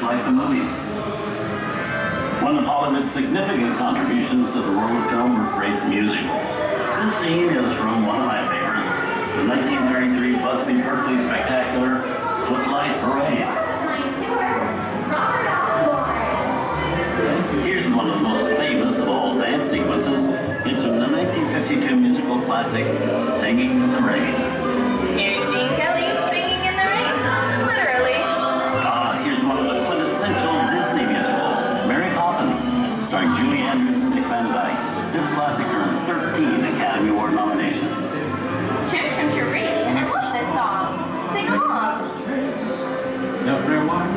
like the movies. One of Hollywood's significant contributions to the world of film were great musicals. This scene is from one of my favorites, the 1933 Busby Berkeley spectacular, Footlight Parade. Here's one of the most famous of all dance sequences. It's from the 1952 musical classic, Singing in the Rain. Here's Gene Kelly singing in the rain, literally. Here's one of the quintessential Disney musicals, Mary Poppins, starring Julie Andrews and Dick Van Dyke. This classic earned 13 Academy Award nominations. Chim Chim Cheree, I love this song. Sing along. Everyone